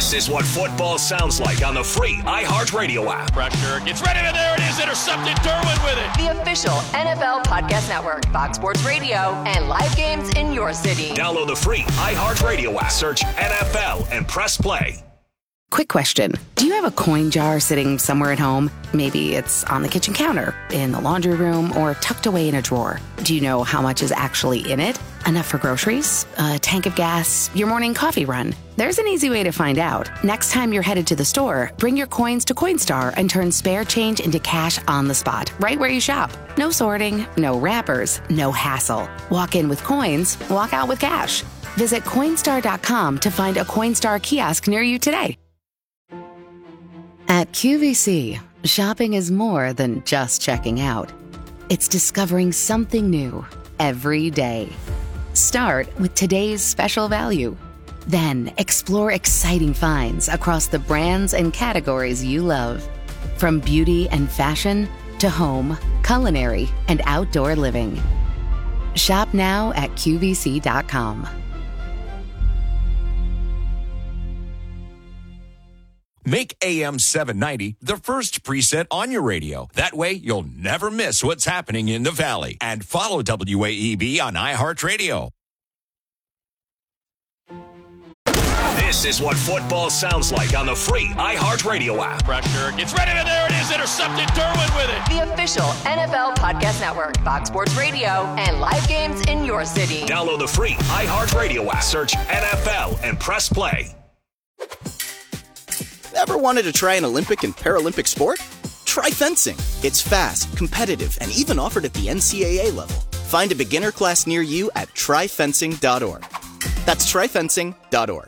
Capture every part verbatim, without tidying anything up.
This is what football sounds like on the free iHeartRadio app. Pressure gets ready, and there it is, intercepted. Derwin with it. The official N F L Podcast Network, Fox Sports Radio, and live games in your city. Download the free iHeartRadio app. Search N F L and press play. Quick question. Do you have a coin jar sitting somewhere at home? Maybe it's on the kitchen counter, in the laundry room, or tucked away in a drawer. Do you know how much is actually in it? Enough for groceries? A tank of gas? Your morning coffee run? There's an easy way to find out. Next time you're headed to the store, bring your coins to Coinstar and turn spare change into cash on the spot, right where you shop. No sorting, no wrappers, no hassle. Walk in with coins, walk out with cash. Visit Coinstar dot com to find a Coinstar kiosk near you today. At Q V C, shopping is more than just checking out. It's discovering something new every day. Start with today's special value. Then explore exciting finds across the brands and categories you love. From beauty and fashion to home, culinary, and outdoor living. Shop now at Q V C dot com. Make A M seven ninety the first preset on your radio. That way, you'll never miss what's happening in the Valley. And follow W A E B on iHeartRadio. This is what football sounds like on the free iHeartRadio app. Pressure gets ready, and there it is, intercepted. Derwin with it. The official N F L Podcast Network, Fox Sports Radio, and live games in your city. Download the free iHeartRadio app. Search N F L and press play. Ever wanted to try an Olympic and Paralympic sport? Try fencing. It's fast, competitive, and even offered at the N C double A level. Find a beginner class near you at try fencing dot org. That's try fencing dot org.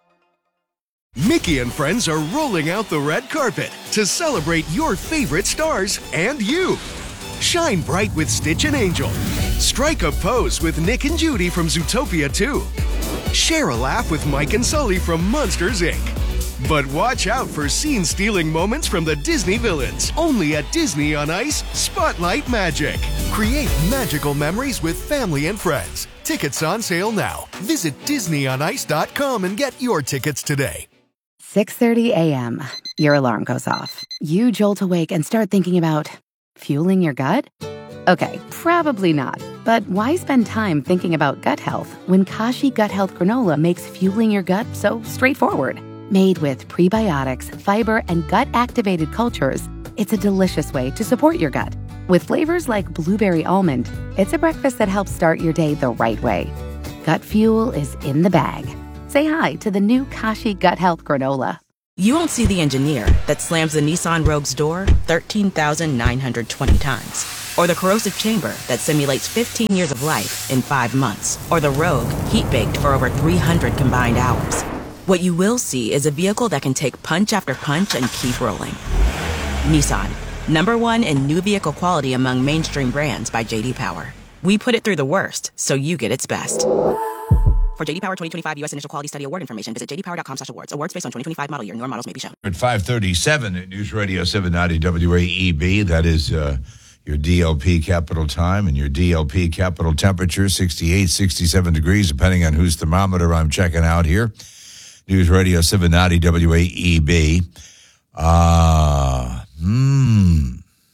Mickey and friends are rolling out the red carpet to celebrate your favorite stars and you. Shine bright with Stitch and Angel. Strike a pose with Nick and Judy from Zootopia two. Share a laugh with Mike and Sully from Monsters, Incorporated. But watch out for scene-stealing moments from the Disney villains. Only at Disney on Ice, Spotlight Magic. Create magical memories with family and friends. Tickets on sale now. Visit disney on ice dot com and get your tickets today. six thirty a.m. Your alarm goes off. You jolt awake and start thinking about fueling your gut? Okay, probably not. But why spend time thinking about gut health when Kashi Gut Health Granola makes fueling your gut so straightforward? Made with prebiotics, fiber, and gut-activated cultures, it's a delicious way to support your gut. With flavors like blueberry almond, it's a breakfast that helps start your day the right way. Gut fuel is in the bag. Say hi to the new Kashi Gut Health Granola. You won't see the engineer that slams the Nissan Rogue's door thirteen thousand nine hundred twenty times. Or the corrosive chamber that simulates fifteen years of life in five months. Or the Rogue heat-baked for over three hundred combined hours. What you will see is a vehicle that can take punch after punch and keep rolling. Nissan, number one in new vehicle quality among mainstream brands by J D Power. We put it through the worst, so you get its best. For J D Power twenty twenty-five U S Initial Quality Study Award information, visit j d power dot com slash awards. Awards based on twenty twenty-five model year. Newer models may be shown. At five thirty-seven at News Radio seven ninety W A E B, that is uh, your D L P capital time and your D L P capital temperature, sixty-eight, sixty-seven degrees, depending on whose thermometer I'm checking out here. News Radio seven ninety W A E B. Uh, hmm.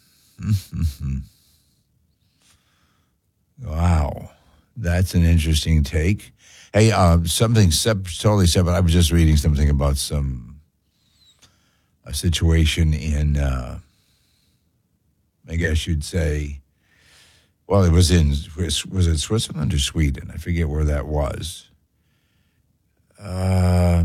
Wow. That's an interesting take. Hey, uh, something sep- totally separate. I was just reading something about some a situation in, uh, I guess you'd say, well, it was in, was it Switzerland or Sweden? I forget where that was. Uh,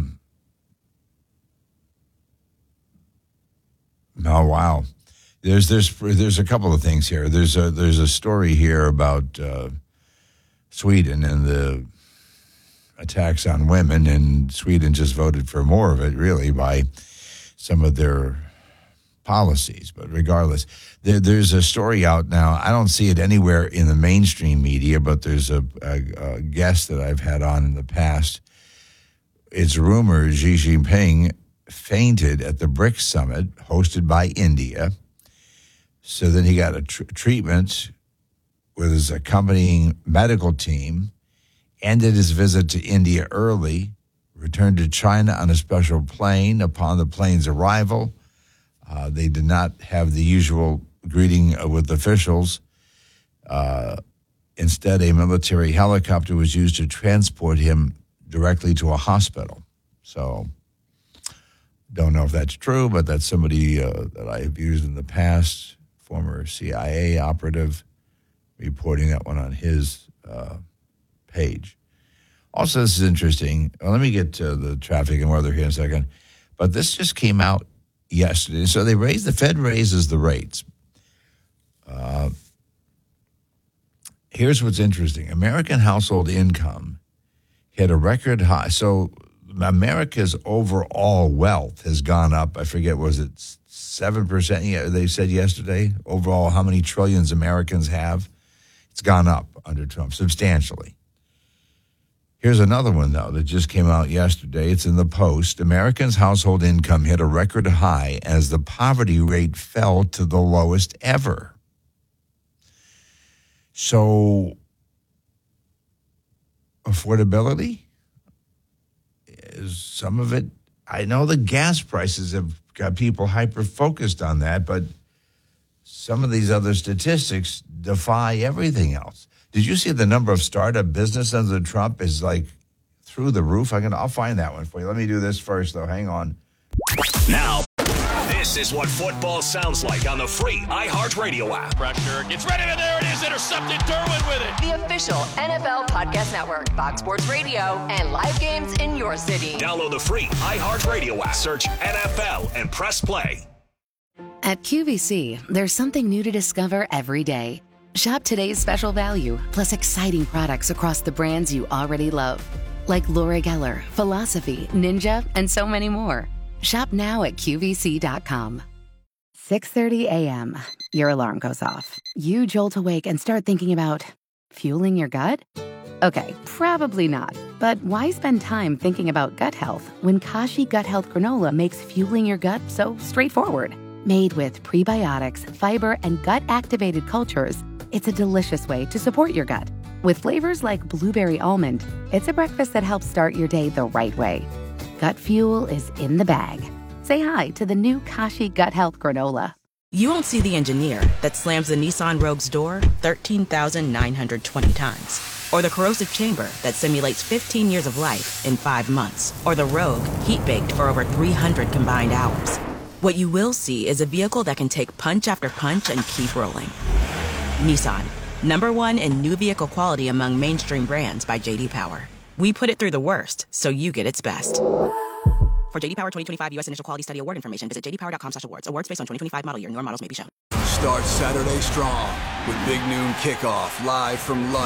oh wow! There's there's there's a couple of things here. There's a there's a story here about uh, Sweden and the attacks on women, and Sweden just voted for more of it, really, by some of their policies. But regardless, there, there's a story out now. I don't see it anywhere in the mainstream media, but there's a, a, a guest that I've had on in the past. It's rumored Xi Jinping fainted at the BRICS summit hosted by India. So then he got a tr- treatment with his accompanying medical team, ended his visit to India early, returned to China on a special plane. Upon the plane's arrival, uh, they did not have the usual greeting with officials. Uh, instead, a military helicopter was used to transport him directly to a hospital. So, don't know if that's true, but that's somebody uh, that I have used in the past, former C I A operative, reporting that one on his uh, page. Also, this is interesting. Well, let me get to the traffic and weather here in a second. But this just came out yesterday. So they raised, the Fed raises the rates. Uh, here's what's interesting. American household income hit a record high. So America's overall wealth has gone up. I forget, was it seven percent? Yeah, they said yesterday, overall, how many trillions Americans have? It's gone up under Trump substantially. Here's another one, though, that just came out yesterday. It's in the Post. Americans' household income hit a record high as the poverty rate fell to the lowest ever. So, affordability is some of it. I know the gas prices have got people hyper-focused on that, but some of these other statistics defy everything else. Did you see the number of startup business under Trump is like through the roof? I'm gonna, I'll find that one for you. Let me do this first, though. Hang on. Now, this is what football sounds like on the free iHeartRadio app. Pressure gets ready, and there it is, intercepted. Derwin with it. The official N F L Podcast Network, Fox Sports Radio, and live games in your city. Download the free iHeartRadio app. Search N F L and press play. At Q V C, there's something new to discover every day. Shop today's special value, plus exciting products across the brands you already love. Like Laura Geller, Philosophy, Ninja, and so many more. Shop now at Q V C dot com. six thirty a.m. Your alarm goes off. You jolt awake and start thinking about fueling your gut? Okay, probably not. But why spend time thinking about gut health when Kashi Gut Health Granola makes fueling your gut so straightforward? Made with prebiotics, fiber, and gut-activated cultures, it's a delicious way to support your gut. With flavors like blueberry almond, it's a breakfast that helps start your day the right way. Gut fuel is in the bag. Say hi to the new Kashi Gut Health Granola. You won't see the engineer that slams the Nissan Rogue's door thirteen thousand nine hundred twenty times. Or the corrosive chamber that simulates fifteen years of life in five months. Or the Rogue heat-baked for over three hundred combined hours. What you will see is a vehicle that can take punch after punch and keep rolling. Nissan, number one in new vehicle quality among mainstream brands by J D Power. We put it through the worst, so you get its best. For J D Power twenty twenty-five U S Initial Quality Study Award information, visit j d power dot com slash awards. Awards based on twenty twenty-five model year. Newer models may be shown. Start Saturday strong with Big Noon Kickoff live from London.